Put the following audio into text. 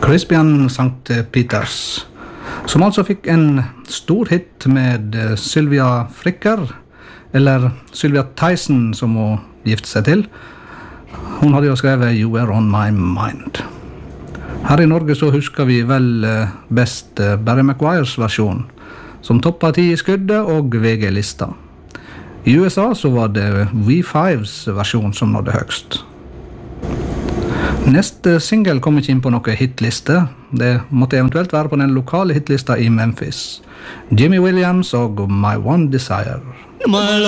Crispian St. Peters, som altså fikk en stor hit med Sylvia Fricker, eller Sylvia Tyson som hun gifte seg til. Hun hadde jo skrevet You Were On My Mind. Her i Norge så husker vi vel best Barry Maguires versjon, som toppet 10 i skuddet og VG-lista. I USA så var det V5s versjon som nådde høgst. Neste single kom ikke inn på noen hitliste. Det måtte eventuelt være på den lokale hitlista i Memphis. Jimmy Williams og My One Desire. My